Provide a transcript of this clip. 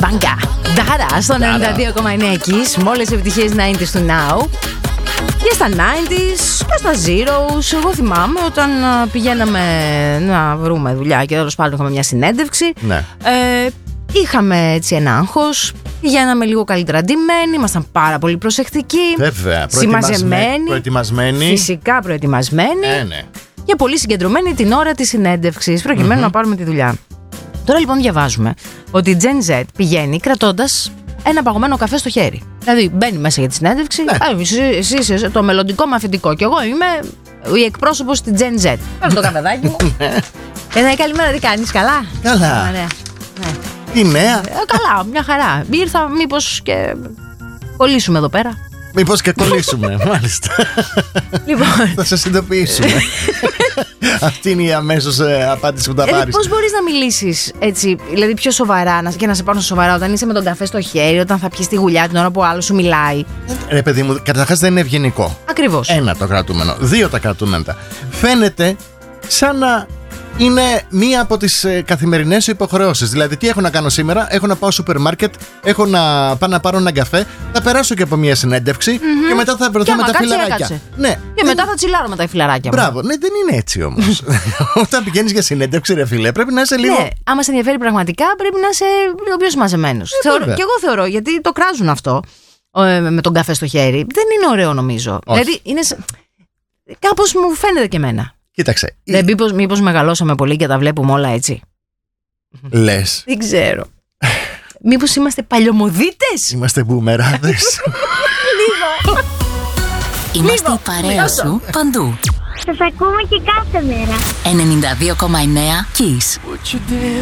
Μπάγκα. Ντάρα στο 92,9 Kiss. Με όλες τις επιτυχίες 90s του Now. Και στα 90s και στα Zeros. Εγώ θυμάμαι όταν πηγαίναμε να βρούμε δουλειά και τέλος πάντων είχαμε μια συνέντευξη. Ναι. Είχαμε έτσι ένα άγχος. Πηγαίναμε λίγο καλύτερα ντυμένοι. Ήμασταν πάρα πολύ προσεκτικοί. Βέβαια. Προετοιμασμένοι. Φυσικά προετοιμασμένοι. Ναι. Και πολύ συγκεντρωμένοι την ώρα της συνέντευξης προκειμένου να πάρουμε τη δουλειά. Τώρα λοιπόν διαβάζουμε ότι η Gen Z πηγαίνει κρατώντας ένα παγωμένο καφέ στο χέρι. Δηλαδή μπαίνει μέσα για τη συνέντευξη. Εσύ είσαι το μελλοντικό μαθητικό και εγώ είμαι η εκπρόσωπος της Gen Z. Παίρνω το καφεδάκι μου. Καλημέρα, τι κάνεις, καλά? Καλά. Ναι. Τι νέα? Καλά, μια χαρά. Ήρθα μήπως και κολλήσουμε εδώ πέρα. Μήπως και κολλήσουμε, μάλιστα. Λοιπόν. Θα σας ειδοποιήσουμε. Αυτή είναι η αμέσως απάντηση που θα πάρεις. Πώς μπορείς να μιλήσεις έτσι, δηλαδή πιο σοβαρά και να σε πάρουν σοβαρά όταν είσαι με τον καφέ στο χέρι, όταν θα πιεις τη γουλιά την ώρα που ο άλλος σου μιλάει? Ρε παιδί μου, καταρχάς δεν είναι ευγενικό. Ακριβώς. 1 το κρατούμενο. 2 τα κρατούμενα. Φαίνεται σαν να είναι μία από τις καθημερινές σου υποχρεώσεις. Δηλαδή, τι έχω να κάνω σήμερα? Έχω να πάω σούπερ μάρκετ, έχω να πάω να πάρω ένα καφέ, θα περάσω και από μία συνέντευξη και μετά θα βρεθώ με τα φιλαράκια. Ναι. Και μετά θα τσιλάρω με τα φιλαράκια μου. Μπράβο, ναι, δεν είναι έτσι όμως. Όταν πηγαίνεις για συνέντευξη, ρε φίλε, πρέπει να είσαι λίγο. Ναι, άμα σε ενδιαφέρει πραγματικά, πρέπει να είσαι λίγο πιο μαζεμένος. Και εγώ θεωρώ, γιατί το κράζουν αυτό με τον καφέ στο χέρι. Δεν είναι ωραίο, νομίζω. Όχι. Δηλαδή, είναι. Κάπως μου φαίνεται και εμένα. Κοίταξε. Μήπως μεγαλώσαμε πολύ και τα βλέπουμε όλα έτσι? Λες. Δεν ξέρω. Μήπως είμαστε παλιωμοδίτες? Είμαστε μπουμεράδες. Λίγο. Είμαστε η παρέα σου παντού. Σας ακούμε και κάθε μέρα. 92,9 Kiss.